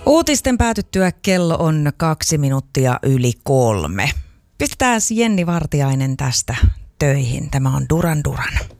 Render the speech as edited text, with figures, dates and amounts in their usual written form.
Uutisten päätyttyä kello on 2 minuuttia yli 3. Pistetään Jenni Vartiainen tästä töihin. Tämä on Duran Duran.